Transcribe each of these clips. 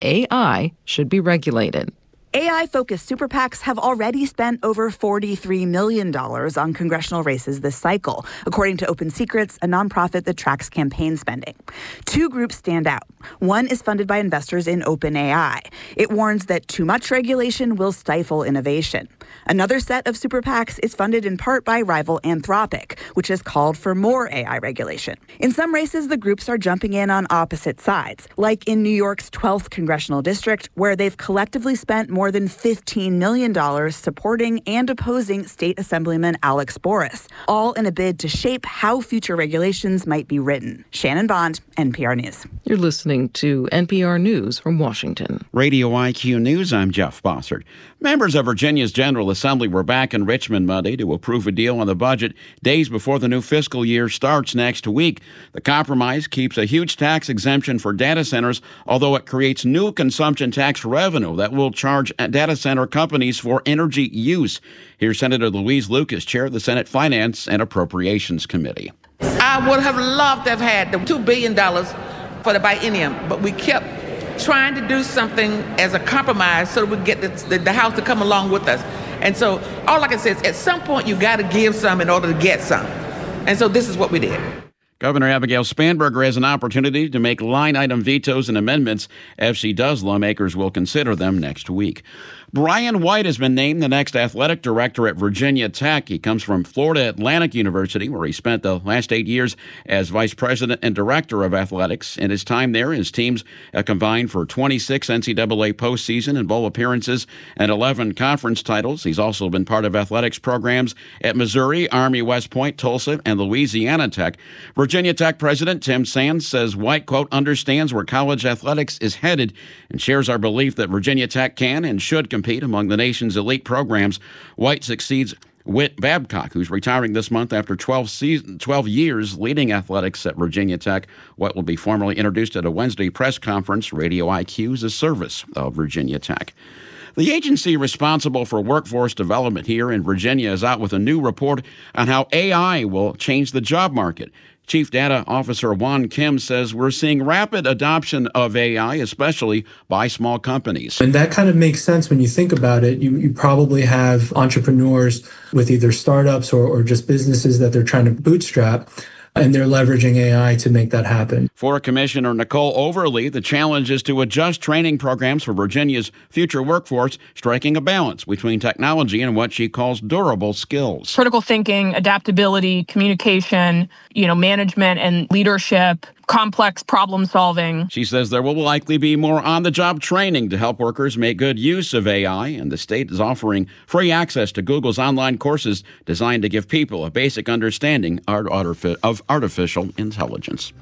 AI should be regulated. AI-focused super PACs have already spent over $43 million on congressional races this cycle, according to Open Secrets, a nonprofit that tracks campaign spending. Two groups stand out. One is funded by investors in OpenAI. It warns that too much regulation will stifle innovation. Another set of super PACs is funded in part by rival Anthropic, which has called for more AI regulation. In some races, the groups are jumping in on opposite sides, like in New York's 12th congressional district, where they've collectively spent more than $15 million supporting and opposing State Assemblyman Alex Boris, all in a bid to shape how future regulations might be written. Shannon Bond, NPR News. You're listening to NPR News from Washington. Radio IQ News, I'm Jeff Bossert. Members of Virginia's General Assembly were back in Richmond Monday to approve a deal on the budget days before the new fiscal year starts next week. The compromise keeps a huge tax exemption for data centers, although it creates new consumption tax revenue that will charge data center companies for energy use. Here's Senator Louise Lucas, chair of the Senate Finance and Appropriations Committee. I would have loved to have had the $2 billion for the biennium, but we kept trying to do something as a compromise so that we get the House to come along with us. And so all I can say is at some point you got to give some in order to get some. And so this is what we did. Governor Abigail Spanberger has an opportunity to make line-item vetoes and amendments. If she does, lawmakers will consider them next week. Brian White has been named the next athletic director at Virginia Tech. He comes from Florida Atlantic University, where he spent the last 8 years as vice president and director of athletics. In his time there, his teams combined for 26 NCAA postseason and bowl appearances and 11 conference titles. He's also been part of athletics programs at Missouri, Army West Point, Tulsa, and Louisiana Tech. Virginia Tech President Tim Sands says White, quote, understands where college athletics is headed and shares our belief that Virginia Tech can and should compete among the nation's elite programs. White succeeds Whit Babcock, who's retiring this month after 12 years leading athletics at Virginia Tech. White will be formally introduced at a Wednesday press conference. Radio IQ is a service of Virginia Tech. The agency responsible for workforce development here in Virginia is out with a new report on how AI will change the job market. Chief Data Officer Juan Kim says we're seeing rapid adoption of AI, especially by small companies. And that kind of makes sense when you think about it. You probably have entrepreneurs with either startups or just businesses that they're trying to bootstrap, and they're leveraging AI to make that happen. For Commissioner Nicole Overly, the challenge is to adjust training programs for Virginia's future workforce, striking a balance between technology and what she calls durable skills. Critical thinking, adaptability, communication, management and leadership, complex problem solving. She says there will likely be more on-the-job training to help workers make good use of AI, and the state is offering free access to Google's online courses designed to give people a basic understanding of artificial intelligence.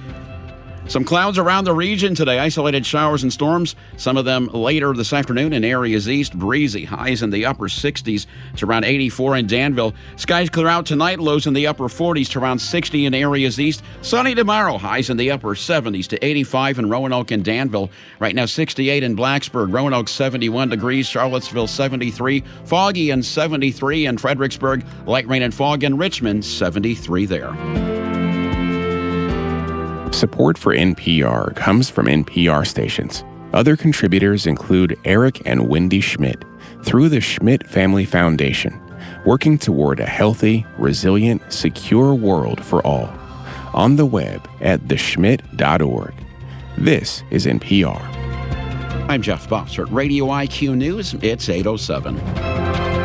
Some clouds around the region today, isolated showers and storms, some of them later this afternoon in areas east, breezy, highs in the upper 60s to around 84 in Danville. Skies clear out tonight, lows in the upper 40s to around 60 in areas east. Sunny tomorrow, highs in the upper 70s to 85 in Roanoke and Danville. Right now 68 in Blacksburg, Roanoke 71 degrees, Charlottesville 73, foggy and 73 in Fredericksburg, light rain and fog in Richmond 73 there. Support for NPR comes from NPR stations. Other contributors include Eric and Wendy Schmidt through the Schmidt Family Foundation, working toward a healthy, resilient, secure world for all. On the web at theschmidt.org. This is NPR. I'm Jeff Bossert, Radio IQ News. It's 8:07.